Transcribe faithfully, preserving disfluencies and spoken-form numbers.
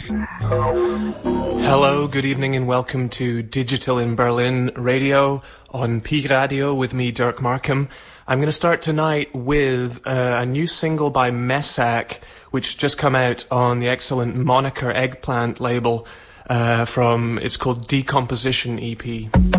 Hello, good evening and welcome to Digital in Berlin Radio on Pi Radio with me, Dirk Markham. I'm going to start tonight with uh, a new single by Messac, which just come out on the excellent Moniker Eggplant label uh, from, it's called Decomposition E P.